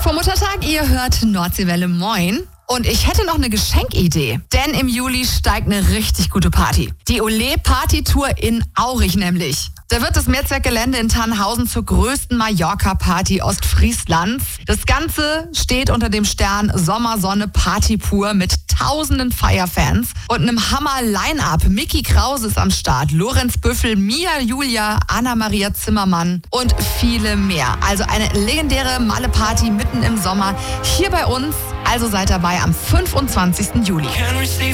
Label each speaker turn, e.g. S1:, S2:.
S1: vor Muttertag, ihr hört Nordseewelle, moin. Und ich hätte noch eine Geschenkidee, denn im Juli steigt eine richtig gute Party. Die Olé Party-Tour in Aurich nämlich. Da wird das Mehrzweckgelände in Tannhausen zur größten Mallorca-Party Ostfrieslands. Das Ganze steht unter dem Stern Sommersonne Party pur mit tausenden Feierfans und einem Hammer-Line-Up. Micky Krause ist am Start, Lorenz Büffel, Mia Julia, Anna-Maria Zimmermann und viele mehr. Also eine legendäre Malle-Party mitten im Sommer hier bei uns. Also seid dabei am 25. Juli.